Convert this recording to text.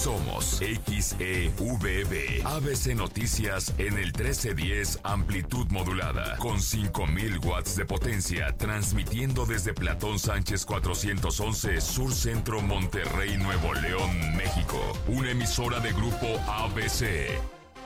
Somos XEVB, ABC Noticias en el 1310 amplitud modulada, con 5000 watts de potencia, transmitiendo desde Platón Sánchez 411, Sur Centro, Monterrey, Nuevo León, México. Una emisora de Grupo ABC.